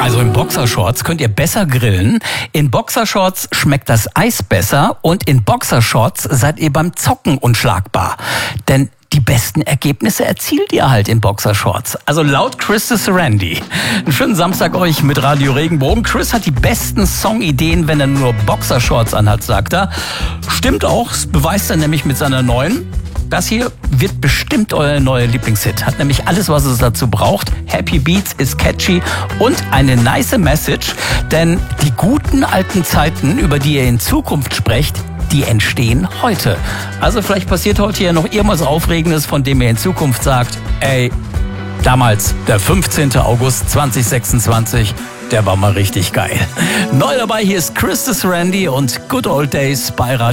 Also in Boxershorts könnt ihr besser grillen, in Boxershorts schmeckt das Eis besser und in Boxershorts seid ihr beim Zocken unschlagbar. Denn die besten Ergebnisse erzielt ihr halt in Boxershorts. Also laut Chris Sarandie. Einen schönen Samstag euch mit Radio Regenbogen. Chris hat die besten Songideen, wenn er nur Boxershorts anhat, sagt er. Stimmt auch, das beweist er nämlich mit seiner neuen. Das hier wird bestimmt euer neuer Lieblingshit. Hat nämlich alles, was es dazu braucht. Happy Beats ist catchy und eine nice Message. Denn die guten alten Zeiten, über die ihr in Zukunft sprecht, die entstehen heute. Also vielleicht passiert heute ja noch irgendwas Aufregendes, von dem ihr in Zukunft sagt, ey, damals, der 15. August 2026, der war mal richtig geil. Neu dabei, hier ist Chris Sarandie und Good Old Days bei Radio